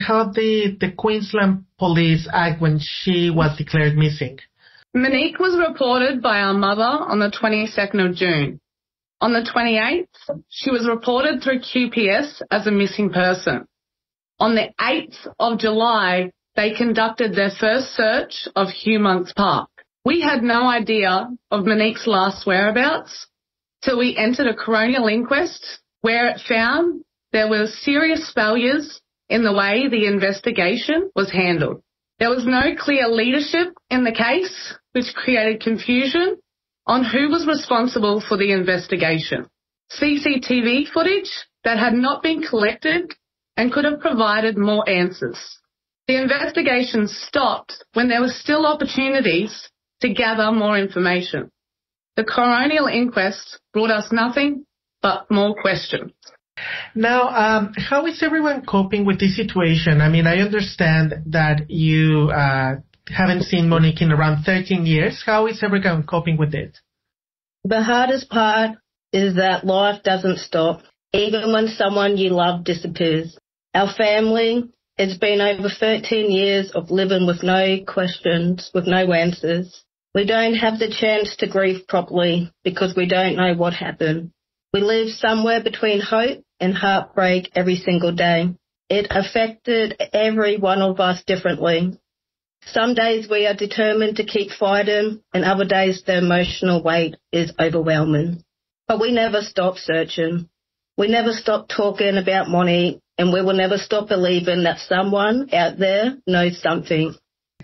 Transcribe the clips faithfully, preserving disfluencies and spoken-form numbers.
How did the Queensland Police act when she was declared missing? Monique was reported by our mother on the twenty-second of June. On the twenty-eighth, she was reported through Q P S as a missing person. On the eighth of July, they conducted their first search of Hugh Monks Park. We had no idea of Monique's last whereabouts till we entered a coronial inquest where it found there were serious failures in the way the investigation was handled. There was no clear leadership in the case, which created confusion on who was responsible for the investigation. C C T V footage that had not been collected and could have provided more answers. The investigation stopped when there were still opportunities to gather more information. The coronial inquest brought us nothing but more questions. Now, um, how is everyone coping with this situation? I mean, I understand that you uh, haven't seen Monique in around thirteen years. How is everyone coping with it? The hardest part is that life doesn't stop, even when someone you love disappears. Our family, it's been over thirteen years of living with no questions, with no answers. We don't have the chance to grieve properly because we don't know what happened. We live somewhere between hope and heartbreak every single day. It affected every one of us differently. Some days we are determined to keep fighting, and other days the emotional weight is overwhelming. But we never stop searching. We never stop talking about Monique, and we will never stop believing that someone out there knows something.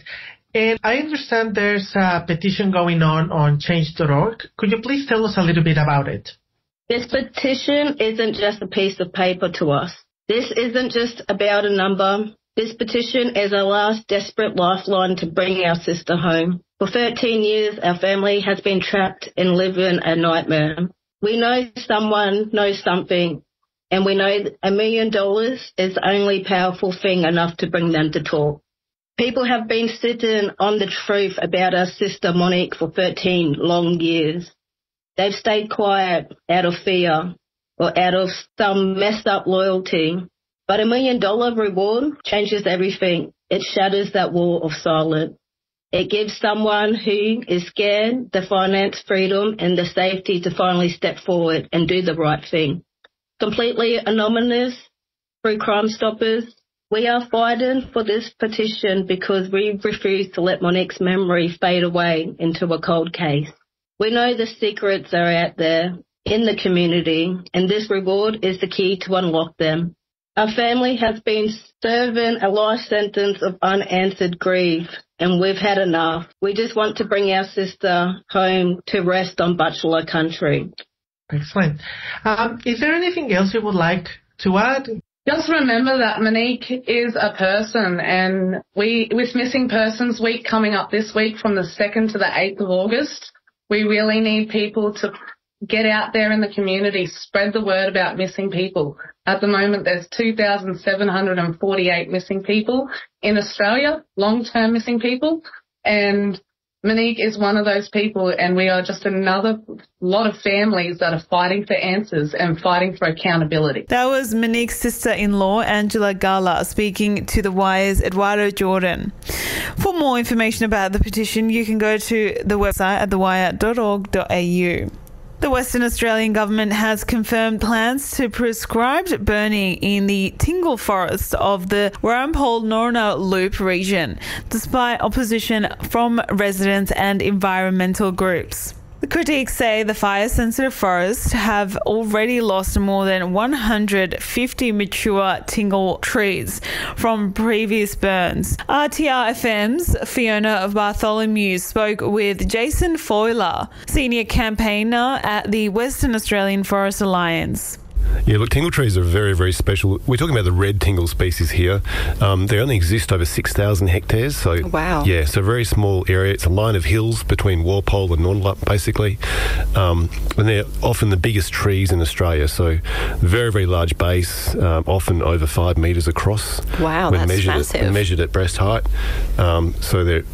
And I understand there's a petition going on on change dot org. Could you please tell us a little bit about it? This petition isn't just a piece of paper to us. This isn't just about a number. This petition is our last desperate lifeline to bring our sister home. For thirteen years, our family has been trapped and living a nightmare. We know someone knows something, and we know a million dollars is the only powerful thing enough to bring them to talk. People have been sitting on the truth about our sister Monique for thirteen long years. They've stayed quiet out of fear or out of some messed up loyalty. But a million dollar reward changes everything. It shatters that wall of silence. It gives someone who is scared the finance freedom and the safety to finally step forward and do the right thing. Completely anonymous through Crime Stoppers, we are fighting for this petition because we refuse to let Monique's memory fade away into a cold case. We know the secrets are out there in the community, and this reward is the key to unlock them. Our family has been serving a life sentence of unanswered grief, and we've had enough. We just want to bring our sister home to rest on Bachelor country. Excellent. Um, is there anything else you would like to add? Just remember that Monique is a person, and we, with Missing Persons Week coming up this week from the second to the eighth of August, we really need people to get out there in the community, spread the word about missing people. At the moment, there's two thousand seven hundred forty-eight missing people in Australia, long-term missing people, and Monique is one of those people, and we are just another lot of families that are fighting for answers and fighting for accountability. That was Monique's sister-in-law, Angela Gala, speaking to The Wire's Eduardo Jordan. For more information about the petition, you can go to the website at the wire dot org dot a u. The Western Australian Government has confirmed plans to prescribe burning in the Tingle Forest of the Warampol-Norna Loop region, despite opposition from residents and environmental groups. The critics say the fire-sensitive forests have already lost more than one hundred fifty mature tingle trees from previous burns. R T R F M's Fiona Bartholomew spoke with Jason Foyler, senior campaigner at the Western Australian Forest Alliance. Yeah, look, tingle trees are very, very special. We're talking about the red tingle species here. Um, they only exist over six thousand hectares. So, wow. Yeah, so a very small area. It's a line of hills between Walpole and Nornlup, basically. Um, and they're often the biggest trees in Australia. So very, very large base, um, often over five metres across. Wow, when that's measured massive. At, measured at breast height. Um, so they're quite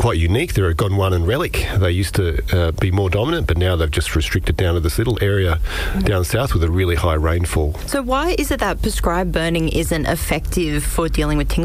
quite unique. They're a Gondwanan relic. They used to uh, be more dominant, but now they've just restricted down to this little area down south with a really high rainfall. So why is it that prescribed burning isn't effective for dealing with tingling?